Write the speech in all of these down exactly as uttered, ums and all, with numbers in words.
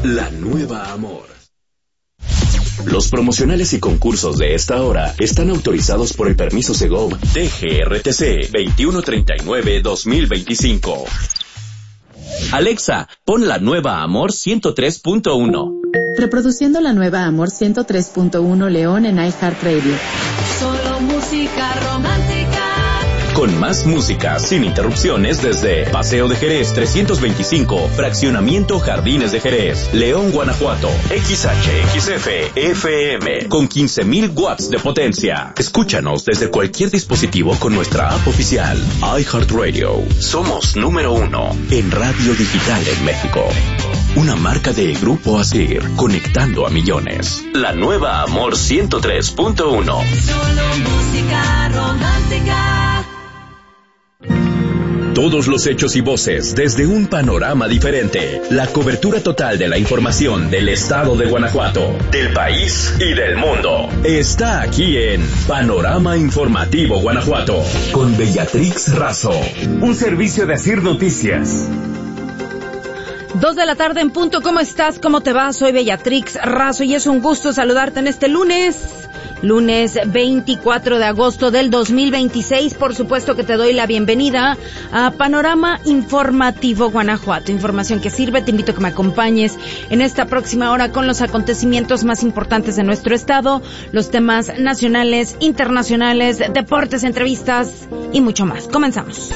La nueva Amor. Los promocionales y concursos de esta hora están autorizados por el permiso Segov T G R T C veintiuno treinta y nueve dos mil veinticinco. Alexa, pon La Nueva Amor ciento tres punto uno. Reproduciendo La Nueva Amor ciento tres punto uno León en iHeartRadio. Solo música romántica. Con más música, sin interrupciones, desde Paseo de Jerez trescientos veinticinco, Fraccionamiento Jardines de Jerez, León, Guanajuato. X H X F F M, con quince mil watts de potencia. Escúchanos desde cualquier dispositivo con nuestra app oficial, iHeartRadio. Somos número uno en radio digital en México. Una marca de Grupo Asir, conectando a millones. La Nueva Amor ciento tres punto uno. Solo música romántica. Todos los hechos y voces desde un panorama diferente. La cobertura total de la información del estado de Guanajuato, del país y del mundo. Está aquí en Panorama Informativo Guanajuato, con Bellatrix Razo. Un servicio de Asir Noticias. Dos de la tarde en punto. ¿Cómo estás? ¿Cómo te va? Soy Bellatrix Razo y es un gusto saludarte en este lunes. Lunes veinticuatro de agosto del dos mil veintiséis. Por supuesto que te doy la bienvenida a Panorama Informativo Guanajuato. Información que sirve. Te invito a que me acompañes en esta próxima hora con los acontecimientos más importantes de nuestro estado, los temas nacionales, internacionales, deportes, entrevistas y mucho más. Comenzamos.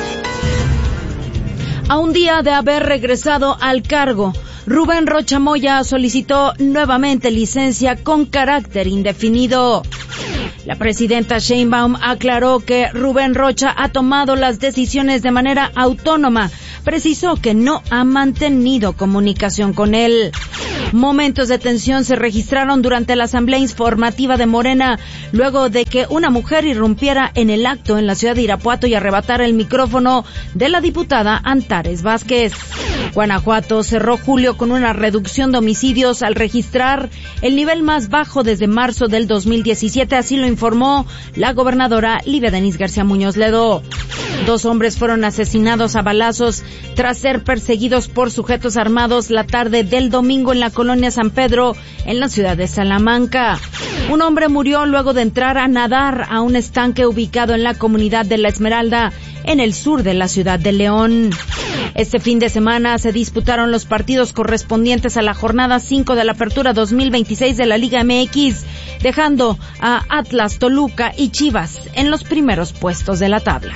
A un día de haber regresado al cargo, Rubén Rocha Moya solicitó nuevamente licencia con carácter indefinido. La presidenta Sheinbaum aclaró que Rubén Rocha ha tomado las decisiones de manera autónoma. Precisó que no ha mantenido comunicación con él. Momentos de tensión se registraron durante la asamblea informativa de Morena, luego de que una mujer irrumpiera en el acto en la ciudad de Irapuato y arrebatara el micrófono de la diputada Antares Vázquez. Guanajuato cerró julio con una reducción de homicidios al registrar el nivel más bajo desde marzo del dos mil diecisiete, así lo informó la gobernadora Livia Denise García Muñoz Ledo. Dos hombres fueron asesinados a balazos tras ser perseguidos por sujetos armados la tarde del domingo en la colonia San Pedro, en la ciudad de Salamanca. Un hombre murió luego de entrar a nadar a un estanque ubicado en la comunidad de La Esmeralda, en el sur de la ciudad de León. Este fin de semana se disputaron los partidos correspondientes a la jornada cinco de la Apertura dos mil veintiséis de la Liga M X, dejando a Atlas, Toluca y Chivas en los primeros puestos de la tabla.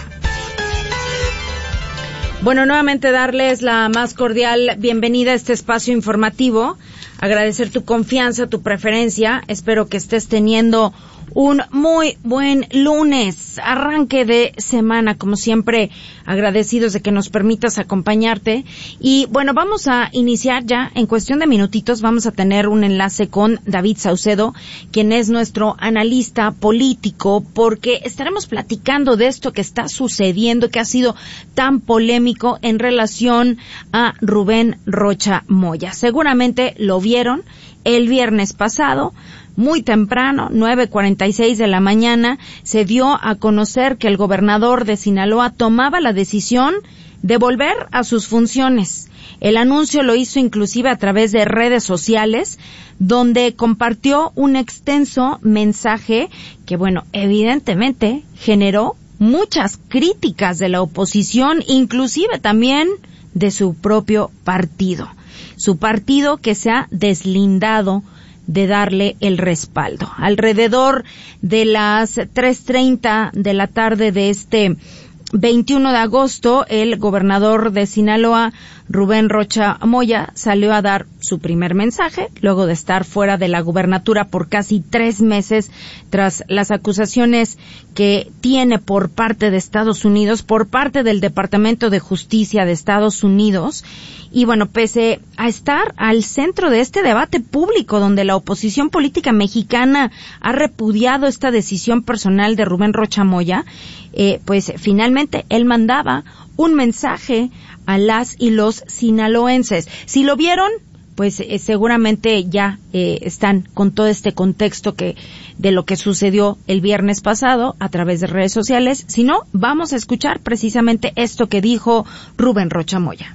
Bueno, nuevamente darles la más cordial bienvenida a este espacio informativo, agradecer tu confianza, tu preferencia, espero que estés teniendo un muy buen lunes, arranque de semana, como siempre, agradecidos de que nos permitas acompañarte. Y bueno, vamos a iniciar ya, en cuestión de minutitos, vamos a tener un enlace con David Saucedo, quien es nuestro analista político, porque estaremos platicando de esto que está sucediendo, que ha sido tan polémico en relación a Rubén Rocha Moya. Seguramente lo vieron el viernes pasado, muy temprano, nueve cuarenta y seis de la mañana, se dio a conocer que el gobernador de Sinaloa tomaba la decisión de volver a sus funciones. El anuncio lo hizo inclusive a través de redes sociales, donde compartió un extenso mensaje que, bueno, evidentemente generó muchas críticas de la oposición, inclusive también de su propio partido. Su partido que se ha deslindado de darle el respaldo. Alrededor de las tres treinta de la tarde de este veintiuno de agosto, el gobernador de Sinaloa, Rubén Rocha Moya, salió a dar su primer mensaje, luego de estar fuera de la gubernatura por casi tres meses, tras las acusaciones que tiene por parte de Estados Unidos, por parte del Departamento de Justicia de Estados Unidos. Y bueno, pese a estar al centro de este debate público donde la oposición política mexicana ha repudiado esta decisión personal de Rubén Rocha Moya, eh, pues finalmente él mandaba un mensaje a las y los sinaloenses. Si lo vieron, pues eh, seguramente ya eh, están con todo este contexto que de lo que sucedió el viernes pasado a través de redes sociales. Si no, vamos a escuchar precisamente esto que dijo Rubén Rocha Moya.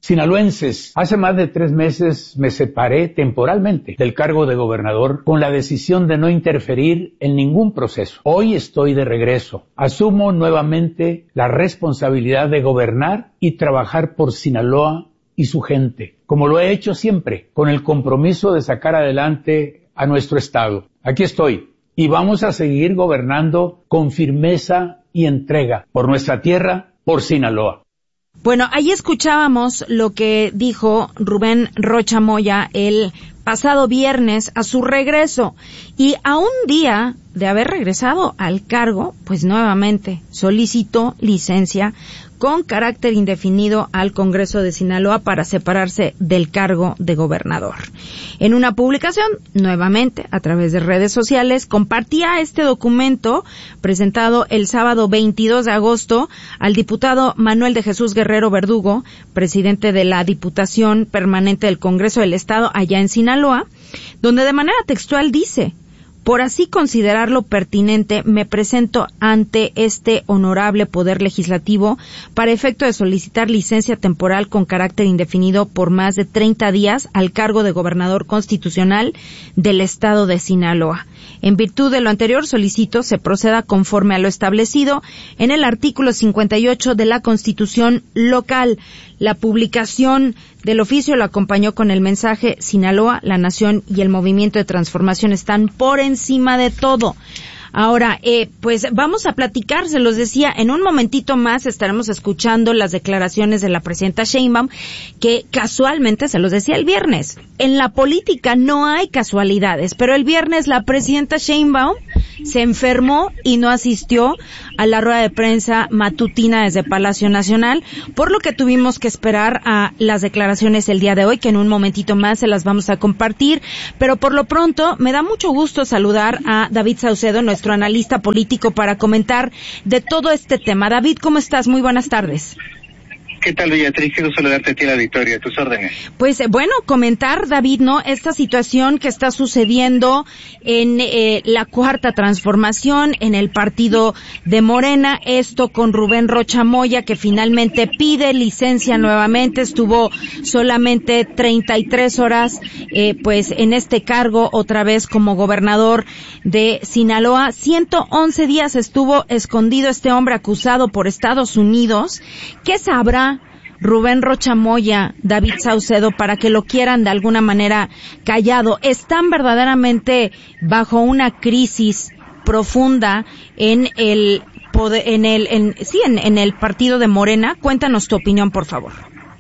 Sinaloenses, hace más de tres meses me separé temporalmente del cargo de gobernador con la decisión de no interferir en ningún proceso. Hoy estoy de regreso. Asumo nuevamente la responsabilidad de gobernar y trabajar por Sinaloa y su gente, como lo he hecho siempre, con el compromiso de sacar adelante a nuestro estado. Aquí estoy y vamos a seguir gobernando con firmeza y entrega por nuestra tierra, por Sinaloa. Bueno, ahí escuchábamos lo que dijo Rubén Rocha Moya el pasado viernes a su regreso, y a un día de haber regresado al cargo, pues nuevamente solicitó licencia con carácter indefinido al Congreso de Sinaloa para separarse del cargo de gobernador. En una publicación, nuevamente, a través de redes sociales, compartía este documento presentado el sábado veintidós de agosto al diputado Manuel de Jesús Guerrero Verdugo, presidente de la Diputación Permanente del Congreso del Estado allá en Sinaloa, donde de manera textual dice: por así considerarlo pertinente, me presento ante este honorable Poder Legislativo para efecto de solicitar licencia temporal con carácter indefinido por más de treinta días al cargo de gobernador constitucional del Estado de Sinaloa. En virtud de lo anterior, solicito se proceda conforme a lo establecido en el artículo cincuenta y ocho de la Constitución local. La publicación del oficio lo acompañó con el mensaje: Sinaloa, la nación y el movimiento de transformación están por encima de todo. Ahora, eh, pues vamos a platicar, se los decía, en un momentito más estaremos escuchando las declaraciones de la presidenta Sheinbaum, que casualmente, se los decía el viernes, en la política no hay casualidades, pero el viernes la presidenta Sheinbaum se enfermó y no asistió a la rueda de prensa matutina desde Palacio Nacional, por lo que tuvimos que esperar a las declaraciones el día de hoy, que en un momentito más se las vamos a compartir, pero por lo pronto me da mucho gusto saludar a David Saucedo, nuestro analista político, para comentar de todo este tema. David, ¿cómo estás? Muy buenas tardes. ¿Qué tal, Beatriz? Quiero saludarte a ti, la Victoria, a tus órdenes. Pues, bueno, comentar, David, ¿no? Esta situación que está sucediendo en eh, la Cuarta Transformación, en el partido de Morena, esto con Rubén Rocha Moya, que finalmente pide licencia nuevamente, estuvo solamente treinta y tres horas, eh, pues, en este cargo, otra vez como gobernador de Sinaloa. ciento once días estuvo escondido este hombre acusado por Estados Unidos. ¿Qué sabrá Rubén Rocha Moya, David Saucedo, para que lo quieran de alguna manera callado? ¿Están verdaderamente bajo una crisis profunda en el poder, en el, en, sí, en, en el partido de Morena? Cuéntanos tu opinión, por favor.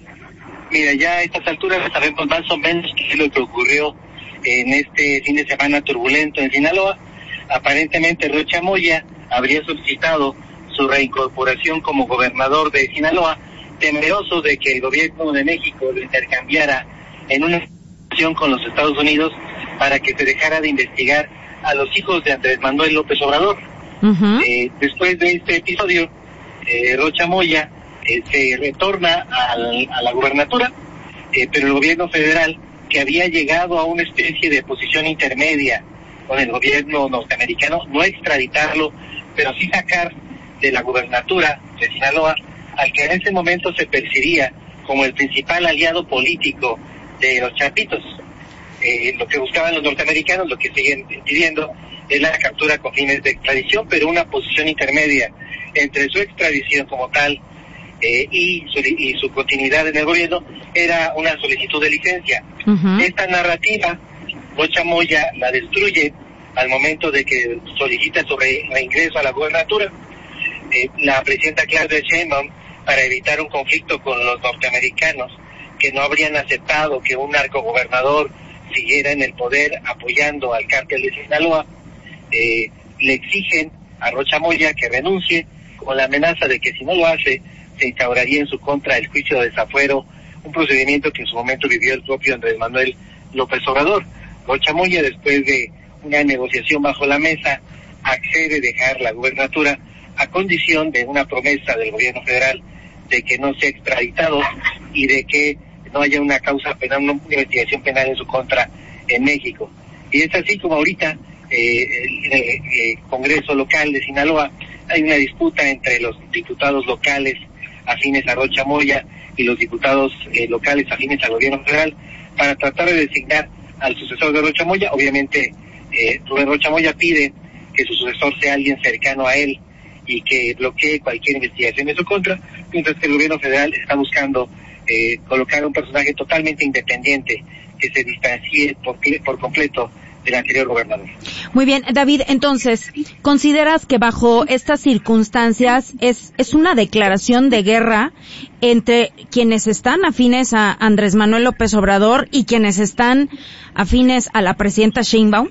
Mira, ya a estas alturas sabemos más o menos qué es lo que ocurrió en este fin de semana turbulento en Sinaloa. Aparentemente Rocha Moya habría solicitado su reincorporación como gobernador de Sinaloa, temeroso de que el gobierno de México lo intercambiara en una situación con los Estados Unidos para que se dejara de investigar a los hijos de Andrés Manuel López Obrador. Uh-huh. Eh, después de este episodio, eh, Rocha Moya eh, se retorna al, a la gubernatura, eh, pero el gobierno federal, que había llegado a una especie de posición intermedia con el gobierno norteamericano, no extraditarlo, pero sí sacar de la gubernatura de Sinaloa al que en ese momento se percibía como el principal aliado político de los chapitos. Eh, lo que buscaban los norteamericanos, lo que siguen pidiendo, es la captura con fines de extradición, pero una posición intermedia entre su extradición como tal eh, y, su, y su continuidad en el gobierno era una solicitud de licencia. Uh-huh. Esta narrativa, Rocha Moya la destruye al momento de que solicita su re, reingreso a la gubernatura. Eh, la presidenta Claudia Sheinbaum, para evitar un conflicto con los norteamericanos, que no habrían aceptado que un narcogobernador siguiera en el poder apoyando al cártel de Sinaloa, eh, le exigen a Rocha Moya que renuncie, con la amenaza de que si no lo hace, se instauraría en su contra el juicio de desafuero, un procedimiento que en su momento vivió el propio Andrés Manuel López Obrador. Rocha Moya, después de una negociación bajo la mesa, accede a dejar la gubernatura a condición de una promesa del gobierno federal de que no sea extraditado y de que no haya una causa penal, una investigación penal en su contra en México. Y es así como ahorita eh, en el eh, Congreso local de Sinaloa hay una disputa entre los diputados locales afines a Rocha Moya, y los diputados eh, locales afines al gobierno federal para tratar de designar al sucesor de Rocha Moya. Obviamente, eh, Rubén Rocha Moya pide que su sucesor sea alguien cercano a él y que bloquee cualquier investigación en su contra, mientras que el gobierno federal está buscando eh, colocar un personaje totalmente independiente que se distancie por, por completo del anterior gobernador. Muy bien, David, entonces, ¿consideras que bajo estas circunstancias es, es una declaración de guerra entre quienes están afines a Andrés Manuel López Obrador y quienes están afines a la presidenta Sheinbaum?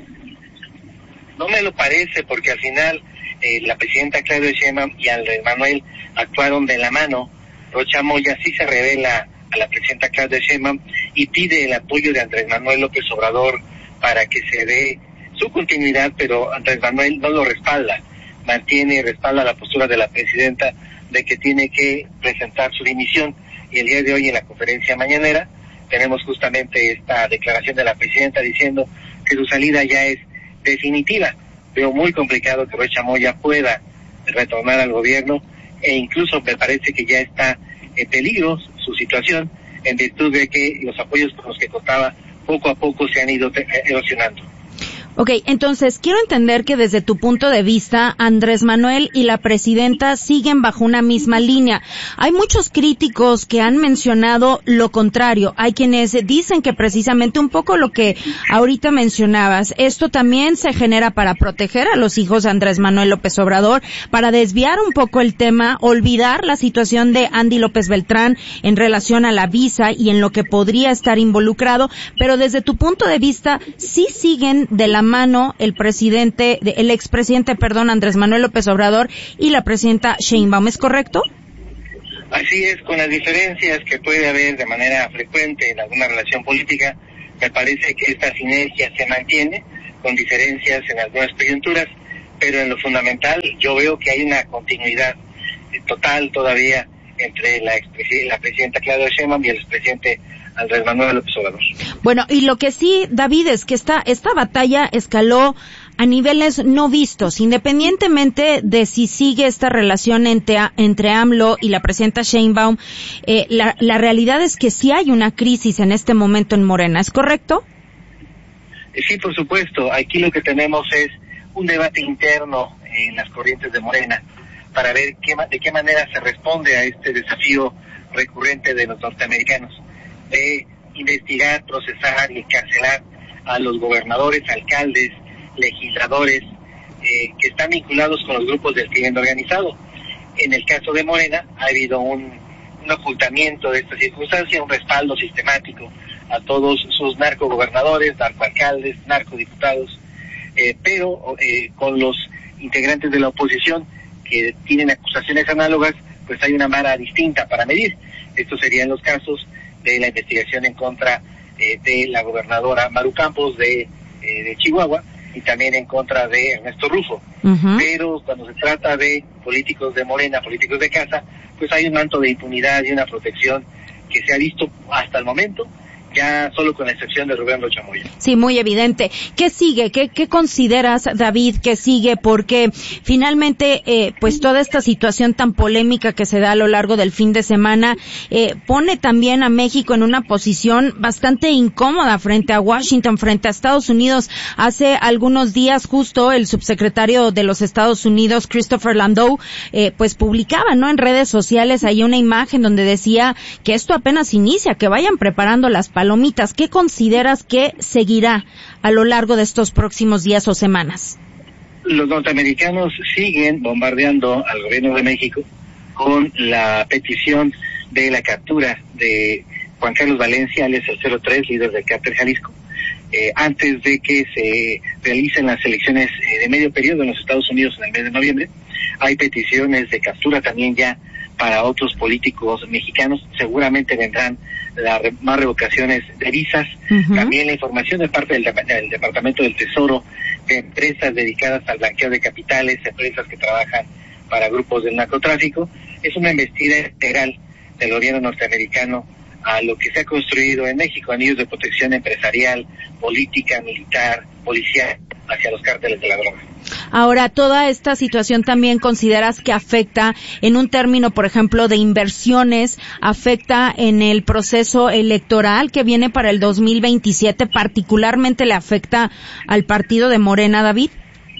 No me lo parece, porque al final eh, la presidenta Claudia Sheinbaum y Andrés Manuel actuaron de la mano. Rocha Moya sí se revela a la presidenta Claudia Sheinbaum y pide el apoyo de Andrés Manuel López Obrador para que se dé su continuidad, pero Andrés Manuel no lo respalda, mantiene y respalda la postura de la presidenta de que tiene que presentar su dimisión, y el día de hoy en la conferencia mañanera tenemos justamente esta declaración de la presidenta diciendo que su salida ya es definitiva. Veo muy complicado que Rocha Moya pueda retornar al gobierno, e incluso me parece que ya está en peligro su situación en virtud de que los apoyos con los que contaba poco a poco se han ido erosionando. Ok, entonces quiero entender que desde tu punto de vista, Andrés Manuel y la presidenta siguen bajo una misma línea. Hay muchos críticos que han mencionado lo contrario. Hay quienes dicen que precisamente un poco lo que ahorita mencionabas, esto también se genera para proteger a los hijos de Andrés Manuel López Obrador, para desviar un poco el tema, olvidar la situación de Andy López Beltrán en relación a la visa y en lo que podría estar involucrado, pero desde tu punto de vista, sí siguen de la mano el presidente, el expresidente, perdón, Andrés Manuel López Obrador y la presidenta Sheinbaum, ¿es correcto? Así es, con las diferencias que puede haber de manera frecuente en alguna relación política. Me parece que esta sinergia se mantiene, con diferencias en algunas coyunturas, pero en lo fundamental yo veo que hay una continuidad total todavía entre la, la presidenta Claudia Sheinbaum y el expresidente Andrés Manuel López Obrador. Bueno, y lo que sí, David, es que esta, esta batalla escaló a niveles no vistos, independientemente de si sigue esta relación entre, entre AMLO y la presidenta Sheinbaum, eh, la, la realidad es que sí hay una crisis en este momento en Morena, ¿es correcto? Sí, por supuesto. Aquí lo que tenemos es un debate interno en las corrientes de Morena para ver qué, de qué manera se responde a este desafío recurrente de los norteamericanos, de investigar, procesar y encarcelar a los gobernadores, alcaldes, legisladores eh, que están vinculados con los grupos del crimen organizado. En el caso de Morena ha habido un, un ocultamiento de esta circunstancia, un respaldo sistemático a todos sus narcogobernadores, narcoalcaldes, narcodiputados, eh, pero eh, con los integrantes de la oposición que tienen acusaciones análogas, pues hay una vara distinta para medir. Estos serían los casos de la investigación en contra eh, de la gobernadora Maru Campos de, eh, de Chihuahua, y también en contra de Ernesto Rufo. Uh-huh. Pero cuando se trata de políticos de Morena, políticos de casa, pues hay un manto de impunidad y una protección que se ha visto hasta el momento, ya solo con la excepción de Rubén Rocha Moya. Sí, muy evidente. ¿Qué sigue? ¿Qué, qué consideras, David, que sigue? Porque finalmente, eh, pues toda esta situación tan polémica que se da a lo largo del fin de semana, eh, pone también a México en una posición bastante incómoda frente a Washington, frente a Estados Unidos. Hace algunos días, justo el subsecretario de los Estados Unidos, Christopher Landau, eh, pues publicaba, ¿no?, en redes sociales ahí una imagen donde decía que esto apenas inicia, que vayan preparando las palomitas. ¿Qué consideras que seguirá a lo largo de estos próximos días o semanas? Los norteamericanos siguen bombardeando al gobierno de México con la petición de la captura de Juan Carlos Valencia, alias el cero tres, líder del Cártel Jalisco, eh, antes de que se realicen las elecciones eh, de medio periodo en los Estados Unidos en el mes de noviembre. Hay peticiones de captura también ya para otros políticos mexicanos. Seguramente vendrán las re, más revocaciones de visas. Uh-huh. También la información de parte del, del Departamento del Tesoro de empresas dedicadas al blanqueo de capitales, empresas que trabajan para grupos del narcotráfico. Es una embestida integral del gobierno norteamericano a lo que se ha construido en México, anillos de protección empresarial, política, militar, policial, hacia los cárteles de la droga. Ahora, toda esta situación también consideras que afecta en un término, por ejemplo, de inversiones, afecta en el proceso electoral que viene para el dos mil veintisiete, particularmente le afecta al partido de Morena, David.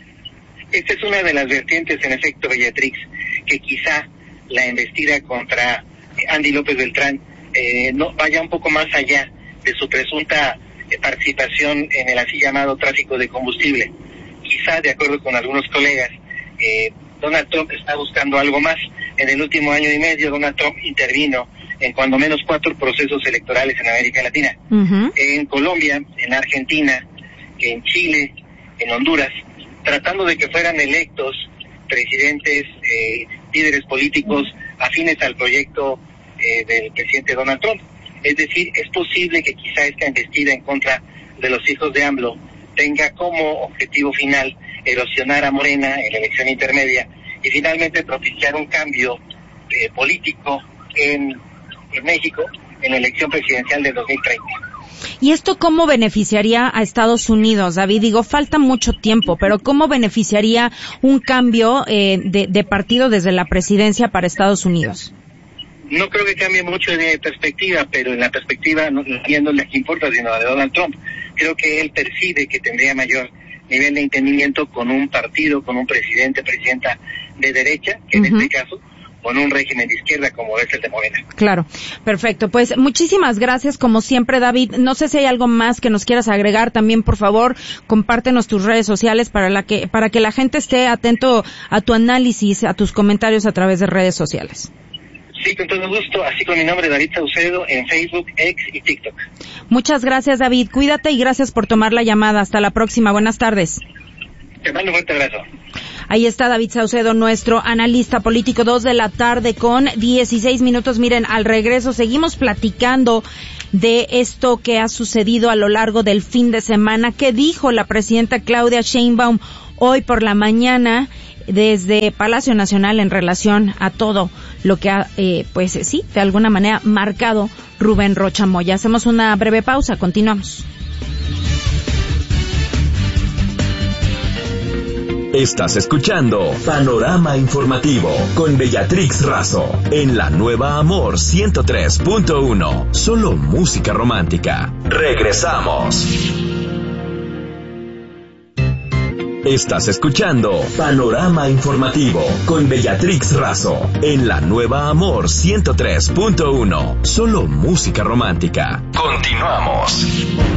Esta es una de las vertientes, en efecto, Bellatrix, que quizá la embestida contra Andy López Beltrán eh, no vaya un poco más allá de su presunta eh, participación en el así llamado tráfico de combustible. Quizá, de acuerdo con algunos colegas, eh, Donald Trump está buscando algo más. En el último año y medio, Donald Trump intervino en cuando menos cuatro procesos electorales en América Latina. Uh-huh. En Colombia, en Argentina, en Chile, en Honduras, tratando de que fueran electos presidentes, eh, líderes políticos afines al proyecto eh, del presidente Donald Trump. Es decir, es posible que quizá esta embestida en contra de los hijos de AMLO tenga como objetivo final erosionar a Morena en la elección intermedia y finalmente propiciar un cambio eh, político en, en México en la elección presidencial de dos mil treinta. ¿Y esto cómo beneficiaría a Estados Unidos, David? Digo, falta mucho tiempo, pero ¿cómo beneficiaría un cambio eh, de, de partido desde la presidencia para Estados Unidos? No creo que cambie mucho de perspectiva, pero en la perspectiva no viendo la que importa, sino la de Donald Trump. Creo que él percibe que tendría mayor nivel de entendimiento con un partido, con un presidente, presidenta de derecha, que uh-huh. en este caso, con un régimen de izquierda como es el de Morena. Claro, perfecto. Pues muchísimas gracias, como siempre, David. No sé si hay algo más que nos quieras agregar. También, por favor, compártenos tus redes sociales para la que para que la gente esté atento a tu análisis, a tus comentarios a través de redes sociales. Sí, con todo gusto, así con mi nombre, David Saucedo, en Facebook, X y TikTok. Muchas gracias, David. Cuídate y gracias por tomar la llamada. Hasta la próxima. Buenas tardes. Te mando un fuerte abrazo. Ahí está David Saucedo, nuestro analista político, dos de la tarde con dieciséis minutos. Miren, al regreso seguimos platicando de esto que ha sucedido a lo largo del fin de semana. ¿Qué dijo la presidenta Claudia Sheinbaum hoy por la mañana desde Palacio Nacional en relación a todo lo que ha, eh, pues sí, de alguna manera marcado Rubén Rocha Moya? Hacemos una breve pausa, continuamos. Estás escuchando Panorama Informativo con Bellatrix Razo en la Nueva Amor ciento tres punto uno. Solo música romántica. Regresamos. Estás escuchando Panorama Informativo con Bellatrix Razo en la Nueva Amor ciento tres punto uno. Solo música romántica. Continuamos.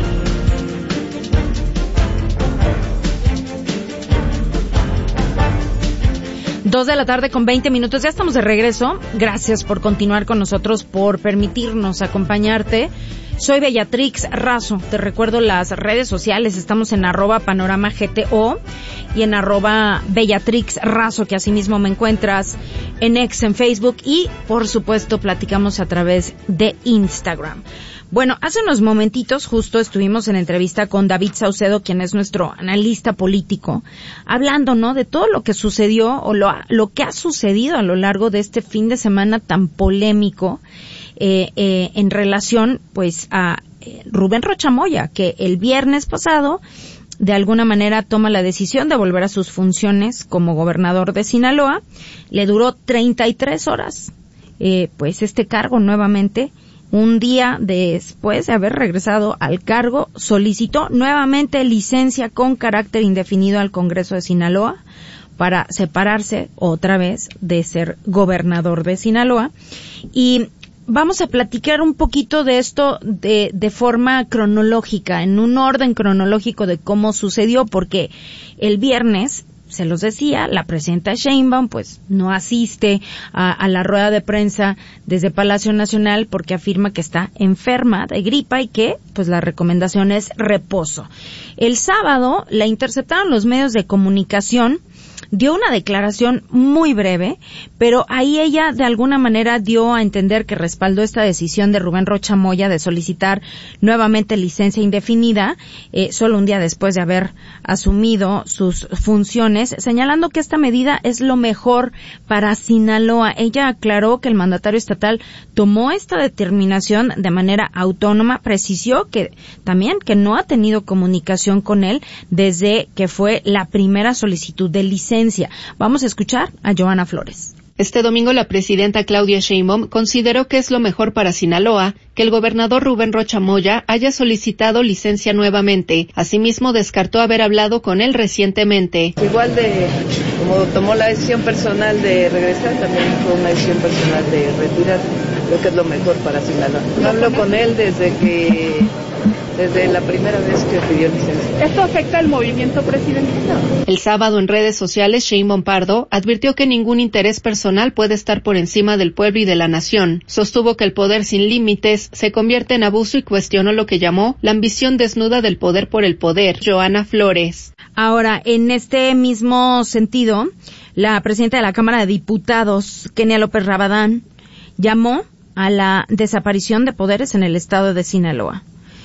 Dos de la tarde con veinte minutos, ya estamos de regreso. Gracias por continuar con nosotros, por permitirnos acompañarte. Soy Bellatrix Razo, te recuerdo las redes sociales, estamos en arroba panorama gto y en arroba Bellatrix Razo, que asimismo me encuentras en X, en Facebook y por supuesto platicamos a través de Instagram. Bueno, hace unos momentitos justo estuvimos en entrevista con David Saucedo, quien es nuestro analista político, hablando, ¿no?, de todo lo que sucedió o lo, lo que ha sucedido a lo largo de este fin de semana tan polémico eh, eh, en relación, pues, a eh, Rubén Rocha Moya, que el viernes pasado de alguna manera toma la decisión de volver a sus funciones como gobernador de Sinaloa. Le duró treinta y tres horas, eh, pues, este cargo nuevamente. Un día después de haber regresado al cargo, solicitó nuevamente licencia con carácter indefinido al Congreso de Sinaloa para separarse otra vez de ser gobernador de Sinaloa. Y vamos a platicar un poquito de esto de, de forma cronológica, en un orden cronológico de cómo sucedió, porque el viernes, se los decía, la presidenta Sheinbaum pues no asiste a, a la rueda de prensa desde Palacio Nacional porque afirma que está enferma de gripa y que pues la recomendación es reposo. El sábado la interceptaron los medios de comunicación, dio una declaración muy breve, pero ahí ella de alguna manera dio a entender que respaldó esta decisión de Rubén Rocha Moya de solicitar nuevamente licencia indefinida, eh, solo un día después de haber asumido sus funciones decisiones, señalando que esta medida es lo mejor para Sinaloa. Ella aclaró que el mandatario estatal tomó esta determinación de manera autónoma, precisó que también que no ha tenido comunicación con él desde que fue la primera solicitud de licencia. Vamos a escuchar a Joana Flores. Este domingo la presidenta Claudia Sheinbaum consideró que es lo mejor para Sinaloa que el gobernador Rubén Rocha Moya haya solicitado licencia nuevamente. Asimismo, descartó haber hablado con él recientemente. Igual de como tomó la decisión personal de regresar, también fue una decisión personal de retirar. Creo que es lo mejor para Sinaloa. Hablo con él desde que desde la primera vez que pidió licencia. ¿Esto afecta al movimiento presidencial? El sábado en redes sociales, Sheinbaum Pardo advirtió que ningún interés personal puede estar por encima del pueblo y de la nación. Sostuvo que el poder sin límites se convierte en abuso y cuestionó lo que llamó la ambición desnuda del poder por el poder. Joana Flores. Ahora, en este mismo sentido, la presidenta de la Cámara de Diputados, Kenia López Rabadán, llamó a la desaparición de poderes en el estado de Sinaloa.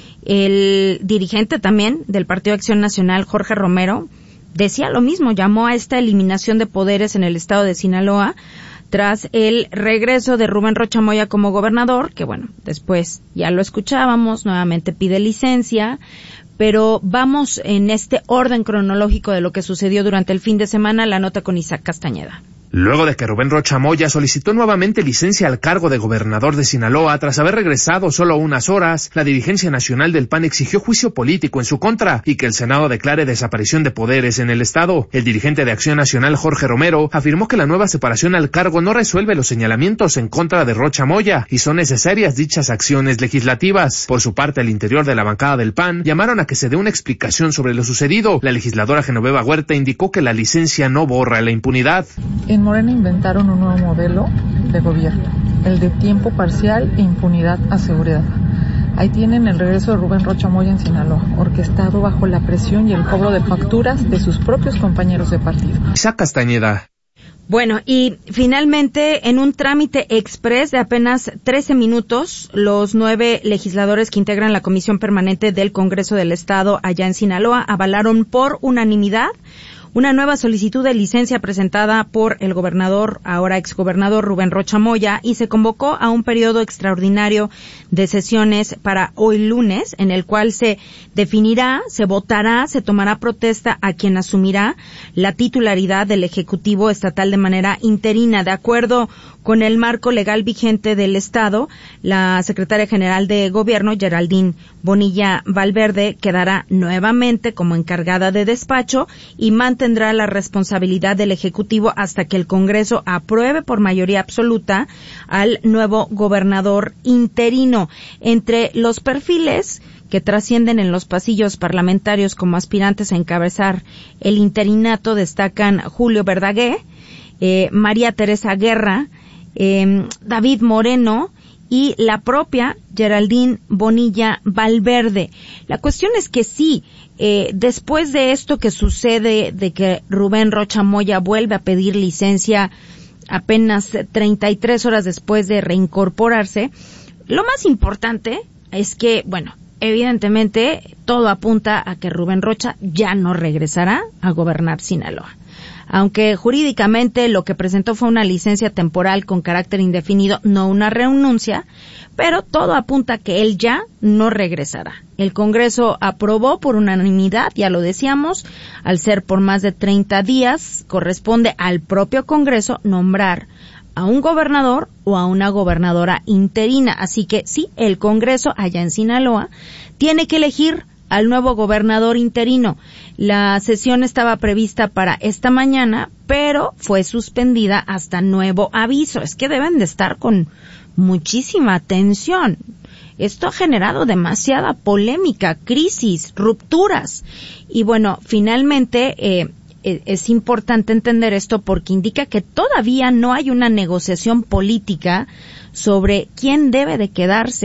El dirigente también del Partido Acción Nacional, Jorge Romero, decía lo mismo, llamó a esta eliminación de poderes en el estado de Sinaloa tras el regreso de Rubén Rocha Moya como gobernador, que bueno, después ya lo escuchábamos, nuevamente pide licencia, pero vamos en este orden cronológico de lo que sucedió durante el fin de semana, la nota con Isaac Castañeda. Luego de que Rubén Rocha Moya solicitó nuevamente licencia al cargo de gobernador de Sinaloa tras haber regresado solo unas horas, la dirigencia nacional del P A N exigió juicio político en su contra y que el Senado declare desaparición de poderes en el estado. El dirigente de Acción Nacional, Jorge Romero, afirmó que la nueva separación al cargo no resuelve los señalamientos en contra de Rocha Moya y son necesarias dichas acciones legislativas. Por su parte, al interior de la bancada del P A N llamaron a que se dé una explicación sobre lo sucedido. La legisladora Genoveva Huerta indicó que la licencia no borra la impunidad. En Morena inventaron un nuevo modelo de gobierno, el de tiempo parcial e impunidad asegurada. Ahí tienen el regreso de Rubén Rocha Moya en Sinaloa, orquestado bajo la presión y el cobro de facturas de sus propios compañeros de partido. Isaac Castañeda. Bueno, y finalmente, en un trámite express de apenas trece minutos, los nueve legisladores que integran la Comisión Permanente del Congreso del Estado allá en Sinaloa avalaron por unanimidad una nueva solicitud de licencia presentada por el gobernador, ahora exgobernador Rubén Rocha Moya, y se convocó a un periodo extraordinario de sesiones para hoy lunes, en el cual se definirá, se votará, se tomará protesta a quien asumirá la titularidad del Ejecutivo Estatal de manera interina. De acuerdo con el marco legal vigente del Estado, la secretaria general de Gobierno, Geraldine Bonilla Valverde, quedará nuevamente como encargada de despacho y mantendrá la responsabilidad del Ejecutivo hasta que el Congreso apruebe por mayoría absoluta al nuevo gobernador interino. Entre los perfiles que trascienden en los pasillos parlamentarios como aspirantes a encabezar el interinato destacan Julio Verdaguer, eh, María Teresa Guerra, eh, David Moreno y la propia Geraldine Bonilla Valverde. La cuestión es que sí, eh, después de esto que sucede, de que Rubén Rocha Moya vuelve a pedir licencia apenas treinta y tres horas después de reincorporarse, lo más importante es que, bueno, evidentemente todo apunta a que Rubén Rocha ya no regresará a gobernar Sinaloa. Aunque jurídicamente lo que presentó fue una licencia temporal con carácter indefinido, no una renuncia, pero todo apunta a que él ya no regresará. El Congreso aprobó por unanimidad, ya lo decíamos, al ser por más de treinta días, corresponde al propio Congreso nombrar a un gobernador o a una gobernadora interina. Así que sí, el Congreso allá en Sinaloa tiene que elegir al nuevo gobernador interino. La sesión estaba prevista para esta mañana, pero fue suspendida hasta nuevo aviso. Es que deben de estar con muchísima atención. Esto ha generado demasiada polémica, crisis, rupturas. Y bueno, finalmente eh, es importante entender esto porque indica que todavía no hay una negociación política sobre quién debe de quedarse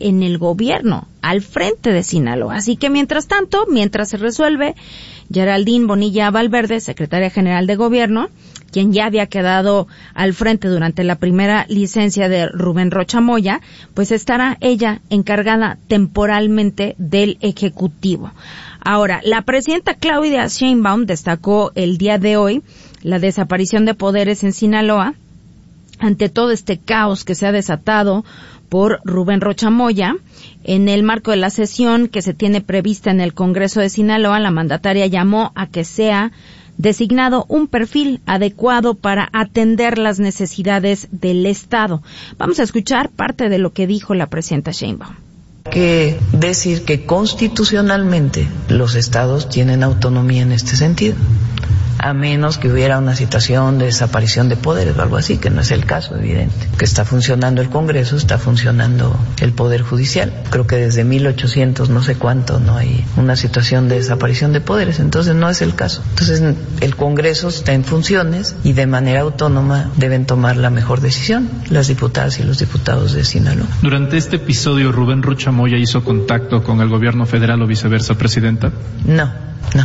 en el gobierno, al frente de Sinaloa. Así que mientras tanto, mientras se resuelve, Geraldine Bonilla Valverde, secretaria general de gobierno, quien ya había quedado al frente durante la primera licencia de Rubén Rocha Moya, pues estará ella encargada temporalmente del Ejecutivo. Ahora, la presidenta Claudia Sheinbaum destacó el día de hoy la desaparición de poderes en Sinaloa ante todo este caos que se ha desatado por Rubén Rocha Moya. En el marco de la sesión que se tiene prevista en el Congreso de Sinaloa, la mandataria llamó a que sea designado un perfil adecuado para atender las necesidades del Estado. Vamos a escuchar parte de lo que dijo la presidenta Sheinbaum. Hay que decir que constitucionalmente los estados tienen autonomía en este sentido, a menos que hubiera una situación de desaparición de poderes o algo así, que no es el caso, evidente. Que está funcionando el Congreso, está funcionando el Poder Judicial. Creo que desde mil ochocientos no sé cuánto no hay una situación de desaparición de poderes, entonces no es el caso. Entonces el Congreso está en funciones y de manera autónoma deben tomar la mejor decisión las diputadas y los diputados de Sinaloa. Durante este episodio, ¿Rubén Rocha Moya hizo contacto con el gobierno federal o viceversa, presidenta? No, no.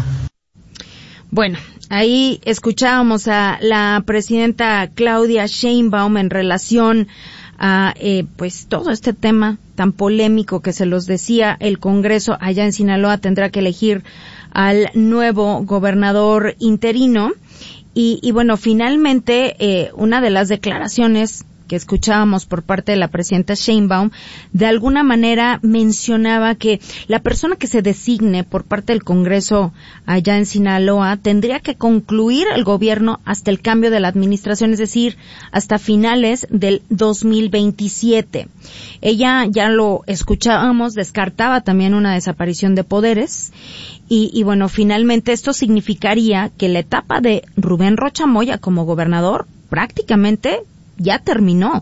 Bueno, ahí escuchábamos a la presidenta Claudia Sheinbaum en relación a eh, pues todo este tema tan polémico que se los decía. El Congreso allá en Sinaloa tendrá que elegir al nuevo gobernador interino y, y bueno, finalmente eh, una de las declaraciones que escuchábamos por parte de la presidenta Sheinbaum, de alguna manera mencionaba que la persona que se designe por parte del Congreso allá en Sinaloa tendría que concluir el gobierno hasta el cambio de la administración, es decir, hasta finales del dos mil veintisiete. Ella, ya lo escuchábamos, descartaba también una desaparición de poderes y, y bueno, finalmente esto significaría que la etapa de Rubén Rocha Moya como gobernador prácticamente ya terminó.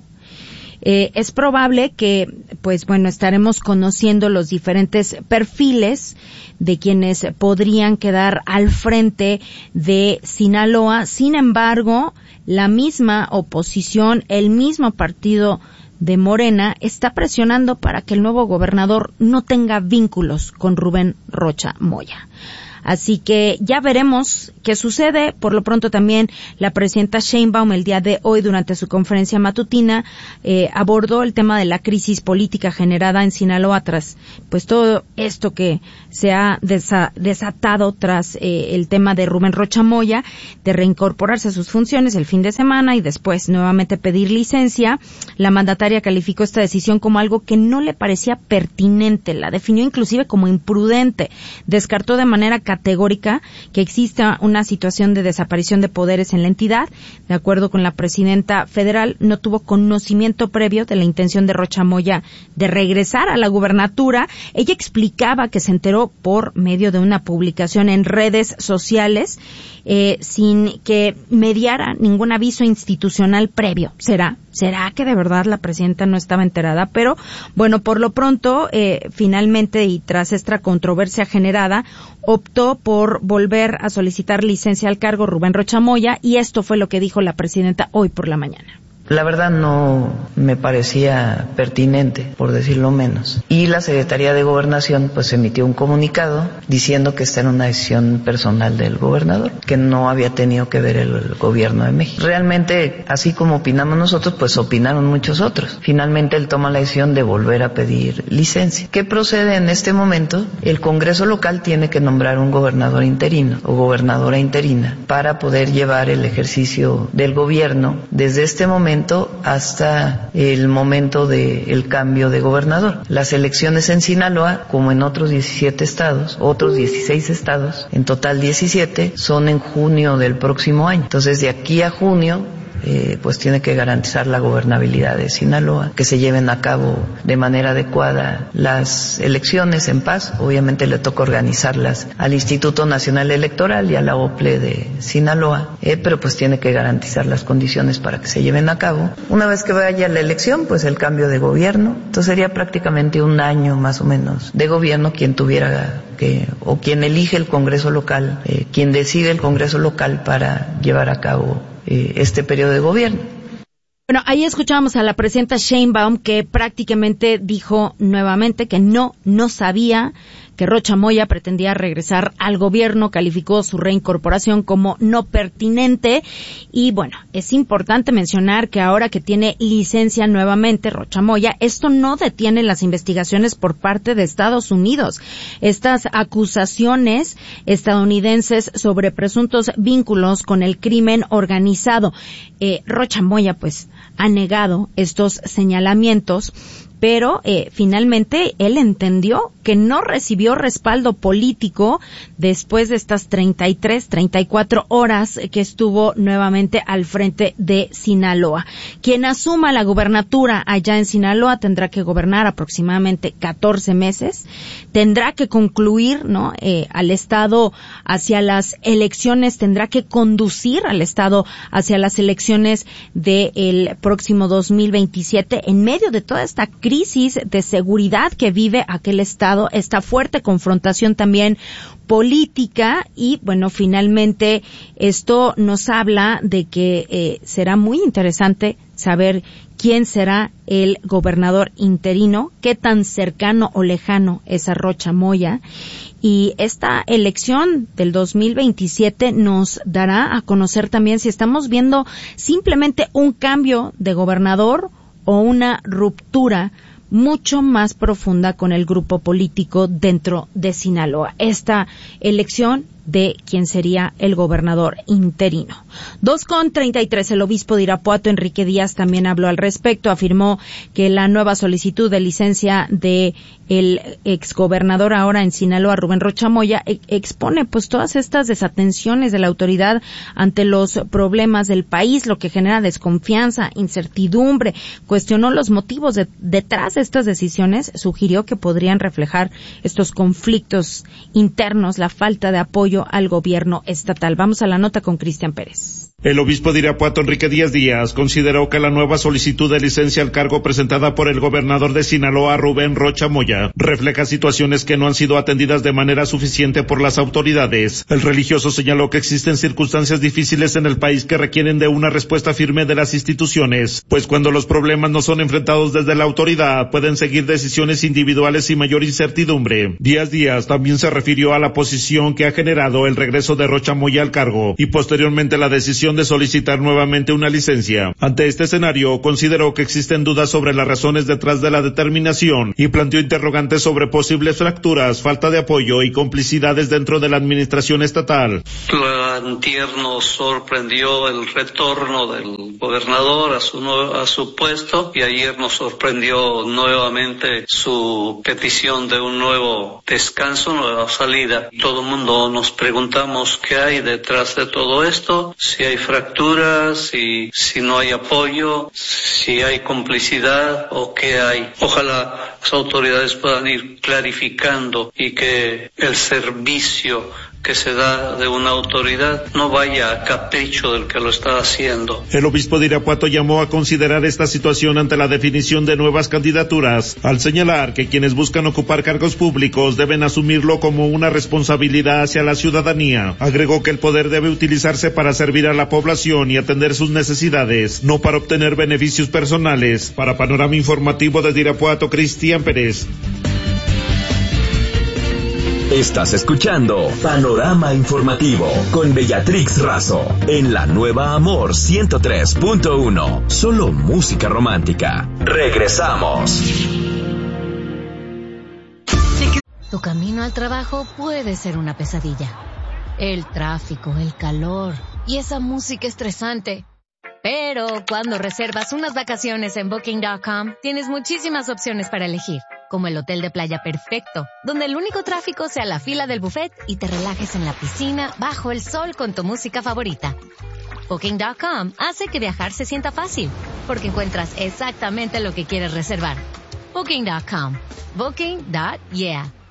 Eh, es probable que, pues bueno, estaremos conociendo los diferentes perfiles de quienes podrían quedar al frente de Sinaloa. Sin embargo, la misma oposición, el mismo partido de Morena está presionando para que el nuevo gobernador no tenga vínculos con Rubén Rocha Moya. Así que ya veremos qué sucede. Por lo pronto también la presidenta Sheinbaum el día de hoy durante su conferencia matutina eh, abordó el tema de la crisis política generada en Sinaloa tras pues todo esto que se ha desa- desatado tras eh, el tema de Rubén Rocha Moya de reincorporarse a sus funciones el fin de semana y después nuevamente pedir licencia. La mandataria calificó esta decisión como algo que no le parecía pertinente, la definió inclusive como imprudente, descartó de manera categórica que exista una situación de desaparición de poderes en la entidad. De acuerdo con la presidenta federal, no tuvo conocimiento previo de la intención de Rocha Moya de regresar a la gubernatura. Ella explicaba que se enteró por medio de una publicación en redes sociales eh, sin que mediara ningún aviso institucional previo. ¿Será? ¿Será que de verdad la presidenta no estaba enterada? Pero, bueno, por lo pronto, eh, finalmente y tras esta controversia generada, optó por volver a solicitar licencia al cargo Rubén Rocha Moya y esto fue lo que dijo la presidenta hoy por la mañana. La verdad no me parecía pertinente, por decirlo menos. Y la Secretaría de Gobernación pues emitió un comunicado diciendo que esta era una decisión personal del gobernador, que no había tenido que ver el, el gobierno de México. Realmente, así como opinamos nosotros, pues opinaron muchos otros. Finalmente él toma la decisión de volver a pedir licencia. ¿Qué procede en este momento? El Congreso local tiene que nombrar un gobernador interino o gobernadora interina para poder llevar el ejercicio del gobierno desde este momento hasta el momento del cambio de gobernador. Las elecciones en Sinaloa, como en otros diecisiete estados, otros dieciséis estados, en total diecisiete, son en junio del próximo año. Entonces, de aquí a junio, Eh, pues tiene que garantizar la gobernabilidad de Sinaloa, que se lleven a cabo de manera adecuada las elecciones en paz. Obviamente le toca organizarlas al Instituto Nacional Electoral y a la O P L E de Sinaloa, eh, pero pues tiene que garantizar las condiciones para que se lleven a cabo. Una vez que vaya la elección, pues el cambio de gobierno, entonces sería prácticamente un año más o menos de gobierno quien tuviera que, o quien elige el Congreso local, eh, quien decide el Congreso local para llevar a cabo este periodo de gobierno. Bueno, ahí escuchábamos a la presidenta Sheinbaum, que prácticamente dijo nuevamente que no, no sabía que Rocha Moya pretendía regresar al gobierno, calificó su reincorporación como no pertinente y bueno, es importante mencionar que ahora que tiene licencia nuevamente Rocha Moya, esto no detiene las investigaciones por parte de Estados Unidos. Estas acusaciones estadounidenses sobre presuntos vínculos con el crimen organizado. Eh, Rocha Moya pues ha negado estos señalamientos, pero eh, finalmente él entendió que no recibió respaldo político después de estas treinta y tres, treinta y cuatro horas que estuvo nuevamente al frente de Sinaloa. Quien asuma la gubernatura allá en Sinaloa tendrá que gobernar aproximadamente catorce meses, tendrá que concluir, ¿no?, eh, al Estado hacia las elecciones, tendrá que conducir al Estado hacia las elecciones del próximo dos mil veintisiete en medio de toda esta crisis de seguridad que vive aquel Estado, esta fuerte confrontación también política y bueno, finalmente esto nos habla de que eh, será muy interesante saber quién será el gobernador interino, qué tan cercano o lejano es a Rocha Moya. Y esta elección del dos mil veintisiete nos dará a conocer también si estamos viendo simplemente un cambio de gobernador o una ruptura mucho más profunda con el grupo político dentro de Sinaloa. Esta elección de quién sería el gobernador interino. Dos con treinta y tres, el obispo de Irapuato, Enrique Díaz, también habló al respecto, afirmó que la nueva solicitud de licencia de el exgobernador ahora en Sinaloa, Rubén Rocha Moya, e- expone pues todas estas desatenciones de la autoridad ante los problemas del país, lo que genera desconfianza, incertidumbre, cuestionó los motivos de, detrás de estas decisiones, sugirió que podrían reflejar estos conflictos internos, la falta de apoyo al gobierno estatal. Vamos a la nota con Cristian Pérez. El obispo de Irapuato, Enrique Díaz Díaz, consideró que la nueva solicitud de licencia al cargo presentada por el gobernador de Sinaloa, Rubén Rocha Moya, refleja situaciones que no han sido atendidas de manera suficiente por las autoridades. El religioso señaló que existen circunstancias difíciles en el país que requieren de una respuesta firme de las instituciones, pues cuando los problemas no son enfrentados desde la autoridad, pueden seguir decisiones individuales y mayor incertidumbre. Díaz Díaz también se refirió a la posición que ha generado el regreso de Rocha Moya al cargo y posteriormente la decisión de solicitar nuevamente una licencia. Ante este escenario, consideró que existen dudas sobre las razones detrás de la determinación y planteó interrogantes sobre posibles fracturas, falta de apoyo y complicidades dentro de la administración estatal. Antier nos sorprendió el retorno del gobernador a su, a su puesto y ayer nos sorprendió nuevamente su petición de un nuevo descanso, nueva salida. Todo el mundo nos preguntamos qué hay detrás de todo esto, si hay fracturas, si, si no hay apoyo, si hay complicidad o qué hay. Ojalá las autoridades puedan ir clarificando y que el servicio que se da de una autoridad no vaya a capricho del que lo está haciendo. El obispo de Irapuato llamó a considerar esta situación ante la definición de nuevas candidaturas, al señalar que quienes buscan ocupar cargos públicos deben asumirlo como una responsabilidad hacia la ciudadanía. Agregó que el poder debe utilizarse para servir a la población y atender sus necesidades, no para obtener beneficios personales. Para Panorama Informativo desde Irapuato, Cristian Pérez. Estás escuchando Panorama Informativo con Bellatrix Razo en la nueva Amor ciento tres punto uno. Solo música romántica. Regresamos. Tu camino al trabajo puede ser una pesadilla. El tráfico, el calor y esa música estresante. Pero cuando reservas unas vacaciones en Booking punto com, tienes muchísimas opciones para elegir, como el hotel de playa perfecto, donde el único tráfico sea la fila del buffet y te relajes en la piscina bajo el sol con tu música favorita. Booking punto com hace que viajar se sienta fácil, porque encuentras exactamente lo que quieres reservar. Booking punto com. Booking. Yeah.